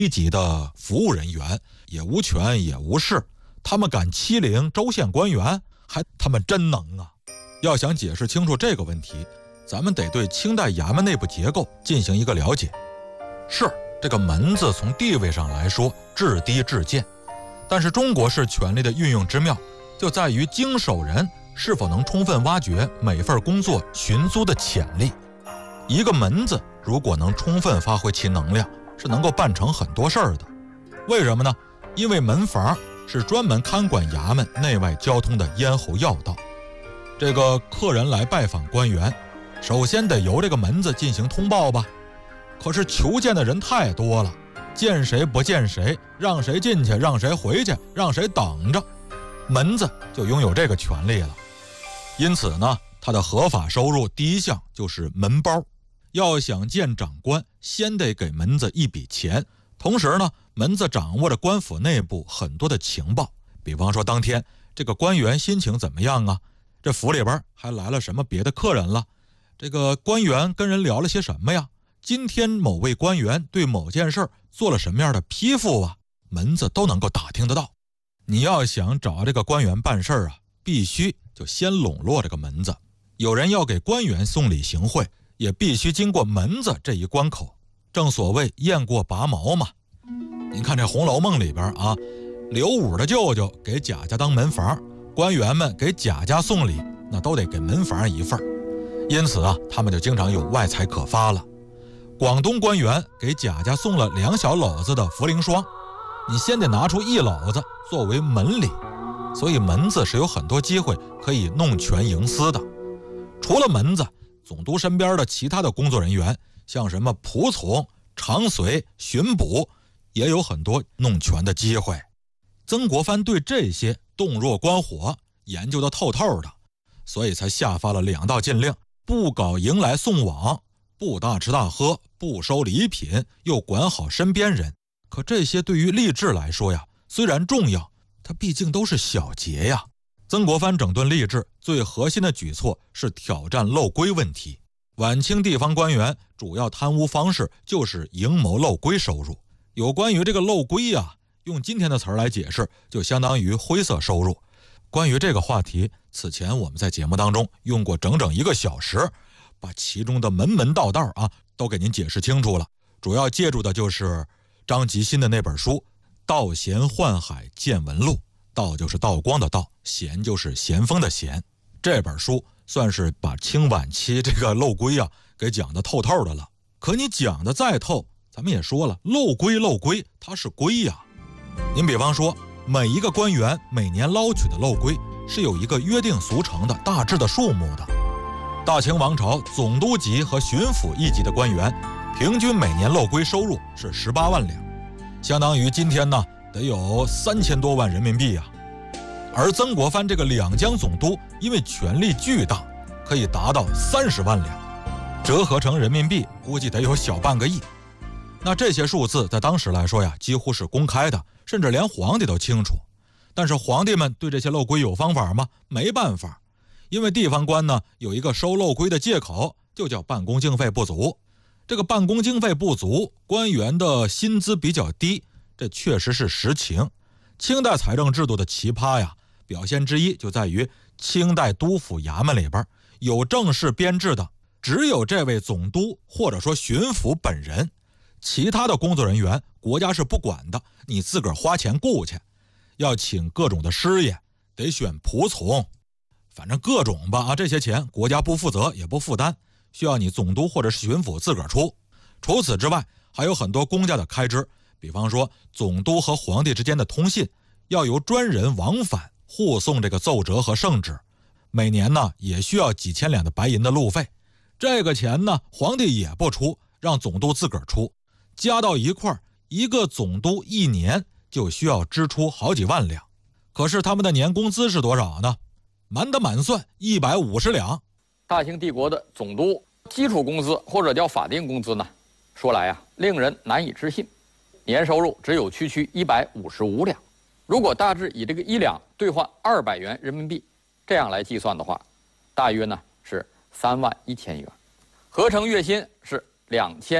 低级的服务人员，也无权也无势，他们敢欺凌州县官员，他们真能啊！要想解释清楚这个问题，咱们得对清代衙门内部结构进行一个了解。是，这个门字从地位上来说至低至贱，但是中国式权力的运用之妙，就在于经手人是否能充分挖掘每份工作寻租的潜力。一个门字如果能充分发挥其能量，是能够办成很多事儿的。为什么呢？因为门房是专门看管衙门内外交通的咽喉要道。这个客人来拜访官员，首先得由这个门子进行通报吧。可是求见的人太多了，见谁不见谁，让谁进去，让谁回去，让谁等着，门子就拥有这个权利了。因此呢，他的合法收入第一项就是门包。要想见长官，先得给门子一笔钱。同时呢，门子掌握着官府内部很多的情报，比方说当天这个官员心情怎么样啊，这府里边还来了什么别的客人了，这个官员跟人聊了些什么呀，今天某位官员对某件事做了什么样的批复啊，门子都能够打听得到。你要想找这个官员办事啊，必须就先笼络这个门子。有人要给官员送礼行贿，也必须经过门子这一关口。正所谓雁过拔毛嘛。您看这《红楼梦》里边啊，刘武的舅舅给贾家当门房，官员们给贾家送礼，那都得给门房一份。因此啊，他们就经常有外财可发了。广东官员给贾家送了2小篓子的茯苓霜，你先得拿出1篓子作为门礼，所以门子是有很多机会可以弄权营私的。除了门子，总督身边的其他的工作人员，像什么仆从、常随、巡捕，也有很多弄权的机会。曾国藩对这些洞若观火，研究得透透的，所以才下发了2道禁令：不搞迎来送往，不大吃大喝，不收礼品，又管好身边人。可这些对于吏治来说呀，虽然重要，它毕竟都是小节呀。曾国藩整顿吏治最核心的举措是挑战漏规问题。晚清地方官员主要贪污方式就是营谋漏规收入。有关于这个漏规啊，用今天的词儿来解释，就相当于灰色收入。关于这个话题，此前我们在节目当中用过整整1个小时，把其中的门门道道啊都给您解释清楚了。主要借助的就是张吉新的那本书《道咸宦海见闻录》，道就是道光的道，咸就是咸丰的咸。这本书算是把清晚期这个漏规啊给讲得透透的了。可你讲得再透，咱们也说了，漏规它是规呀。您比方说，每一个官员每年捞取的漏规是有一个约定俗成的大致的数目的。大清王朝总督级和巡抚一级的官员平均每年漏规收入是18万两，相当于今天呢得有3000多万人民币啊。而曾国藩这个两江总督因为权力巨大，可以达到30万两，折合成人民币估计得有小半个亿。那这些数字在当时来说呀，几乎是公开的，甚至连皇帝都清楚。但是皇帝们对这些漏规有方法吗？没办法。因为地方官呢有一个收漏规的借口，就叫办公经费不足。这个办公经费不足，官员的薪资比较低，这确实是实情。清代财政制度的奇葩呀，表现之一就在于清代督府衙门里边有正式编制的只有这位总督或者说巡抚本人，其他的工作人员国家是不管的，你自个儿花钱雇去。要请各种的师爷，得选仆从，反正各种吧啊，这些钱国家不负责也不负担，需要你总督或者是巡抚自个儿出。除此之外，还有很多公家的开支，比方说总督和皇帝之间的通信要由专人往返护送这个奏折和圣旨，每年呢也需要几千两的白银的路费。这个钱呢皇帝也不出，让总督自个儿出，加到一块儿，一个总督一年就需要支出好几万两。可是他们的年工资是多少呢？满打满算150两。 大清帝国的总督基础工资或者叫法定工资呢，说来啊令人难以置信，年收入只有区区155两。如果大致以这个1两兑换200元人民币这样来计算的话，大约呢是3万1000元，合成月薪是2000